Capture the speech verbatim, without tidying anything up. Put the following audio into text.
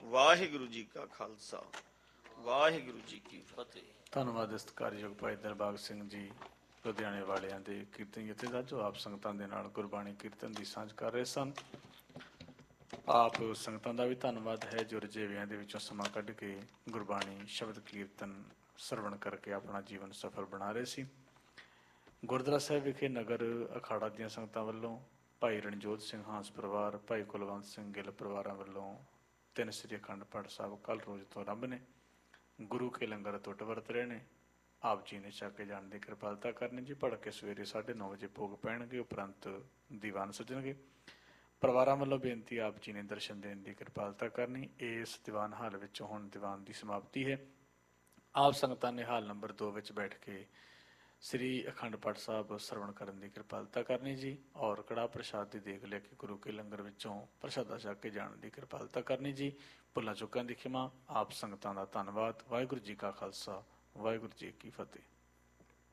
ਵਾਹਿਗੁਰੂ ਜੀ ਕਾ ਖਾਲਸਾ, ਵਾਹਿਗੁਰੂ ਜੀ ਕੀ ਫਤਿਹ। ਧੰਨਵਾਦ ਸਤਿਕਾਰਯੋਗ ਭਾਈ ਦਿਲਬਾਗ ਸਿੰਘ ਜੀ ਲੁਧਿਆਣੇ ਵਾਲਿਆਂ ਦੇ ਕੀਰਤਨ ਜਥੇ ਦਾ, ਜੋ ਆਪ ਸੰਗਤਾਂ ਦੇ ਨਾਲ ਗੁਰਬਾਣੀ ਕੀਰਤਨ ਦੀ ਸਾਂਝ ਕਰ ਰਹੇ ਸਨ। ਆਪ ਸੰਗਤਾਂ ਦਾ ਵੀ ਧੰਨਵਾਦ ਹੈ ਜੋ ਰਜੇਵਿਆਂ ਦੇ ਵਿੱਚੋਂ ਸਮਾਂ ਕੱਢ ਕੇ ਗੁਰਬਾਣੀ ਸ਼ਬਦ ਕੀਰਤਨ ਸਰਵਣ ਕਰਕੇ ਆਪਣਾ ਜੀਵਨ ਸਫਲ ਬਣਾ ਰਹੇ ਸੀ। ਗੁਰਦੁਆਰਾ ਸਾਹਿਬ ਵਿਖੇ ਨਗਰ ਅਖਾੜਾ ਦੀਆਂ ਸੰਗਤਾਂ ਵੱਲੋਂ ਭਾਈ ਰਣਜੋਤ ਸਿੰਘ ਹਾਂਸ ਪਰਿਵਾਰ, ਭਾਈ ਕੁਲਵੰਤ ਸਿੰਘ ਗਿੱਲ ਪਰਿਵਾਰਾਂ ਵੱਲੋਂ ਤਿੰਨ ਸ੍ਰੀ ਅਖੰਡ ਪਾਠ ਸਾਹਿਬ ਕੱਲ੍ਹ ਰੋਜ਼ ਤੋਂ ਆਰੰਭ ਨੇ। ਗੁਰੂ ਕੇ ਲੰਗਰ ਟੁੱਟ ਵਰਤ ਰਹੇ ਨੇ। ਆਪ ਜੀ ਨੇ ਛਕ ਕੇ ਜਾਣ ਦੀ ਕਿਰਪਾਲਤਾ ਕਰਨੀ ਜੀ। ਭੜਕੇ ਸਵੇਰੇ ਸਾਢੇ ਨੌ ਵਜੇ ਭੋਗ ਪੈਣਗੇ, ਉਪਰੰਤ ਦੀਵਾਨ ਸੱਜਣਗੇ। ਪਰਿਵਾਰਾਂ ਵੱਲੋਂ ਬੇਨਤੀ, ਆਪ ਜੀ ਨੇ ਦਰਸ਼ਨ ਦੇਣ ਦੀ ਕਿਰਪਾਲਤਾ ਕਰਨੀ। ਇਸ ਦੀਵਾਨ ਹਾਲ ਵਿੱਚ ਹੁਣ ਦੀਵਾਨ ਦੀ ਸਮਾਪਤੀ ਹੈ। ਆਪ ਸੰਗਤਾਂ ਨੇ ਹਾਲ ਨੰਬਰ ਦੋ ਵਿੱਚ ਬੈਠ ਕੇ ਸ੍ਰੀ ਅਖੰਡ ਪਾਠ ਸਾਹਿਬ ਸਰਵਣ ਕਰਨ ਦੀ ਕਿਰਪਾਲਤਾ ਕਰਨੀ ਜੀ, ਔਰ ਕੜਾਹ ਪ੍ਰਸ਼ਾਦ ਦੀ ਦੇਗ ਲੈ ਕੇ ਗੁਰੂ ਕੇ ਲੰਗਰ ਵਿੱਚੋਂ ਪ੍ਰਸ਼ਾਦਾ ਛਕ ਕੇ ਜਾਣ ਦੀ ਕਿਰਪਾਲਤਾ ਕਰਨੀ ਜੀ। ਭੁੱਲਾਂ ਚੁੱਕਾਂ ਦੀ ਖਿਮਾ। ਆਪ ਸੰਗਤਾਂ ਦਾ ਧੰਨਵਾਦ। ਵਾਹਿਗੁਰੂ ਜੀ ਕਾ ਖਾਲਸਾ, ਵਾਹਿਗੁਰੂ ਜੀ ਕੀ ਫਤਿਹ।